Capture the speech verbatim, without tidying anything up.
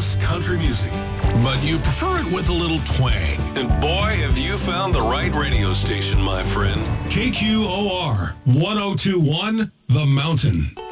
loves country music, but you prefer it with a little twang. And boy, have you found the right radio station, my friend. K Q O R one oh two one, The Mountain.